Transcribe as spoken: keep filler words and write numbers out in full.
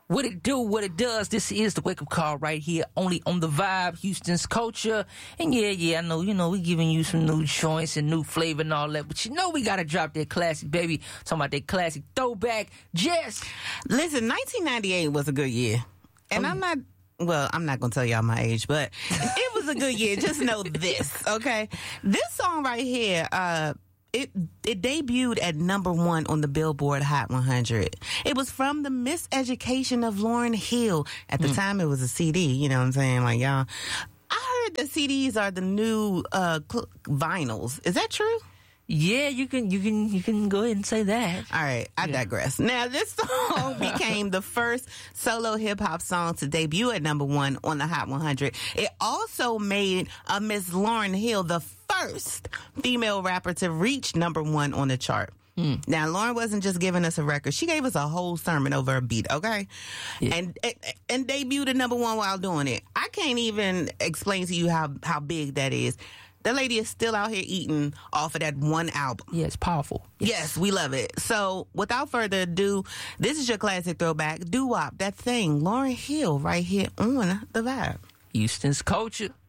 What it do, what it does, this is the wake-up call right here, only on The Vibe, Houston's culture. And yeah, yeah, I know, you know, we giving you some new joints and new flavor and all that, but you know we gotta drop that classic, baby. Talking about that classic throwback. Jess! Listen, nineteen ninety-eight was a good year. And oh, I'm not, well, I'm not gonna tell y'all my age, but it was a good year. Just know this, okay? This song right here, uh, It it debuted at number one on the Billboard Hot one hundred. It was from the Miseducation of Lauryn Hill. At the mm. time, it was a C D. You know what I'm saying? Like, y'all, I heard that C Ds are the new uh, cl- vinyls. Is that true? Yeah, you can you can you can go ahead and say that. All right, I yeah. digress. Now, this song became the first solo hip hop song to debut at number one on the Hot one hundred. It also made uh, Miss Lauryn Hill the first female rapper to reach number one on the chart. Mm. Now, Lauryn wasn't just giving us a record; she gave us a whole sermon over a beat. Okay, yeah. and, and and debuted at number one while doing it. I can't even explain to you how how big that is. The lady is still out here eating off of that one album. Yeah, it's powerful. Yes. yes, we love it. So, without further ado, this is your classic throwback, doo-wop, that thing, Lauryn Hill, right here on The Vibe. Houston's culture.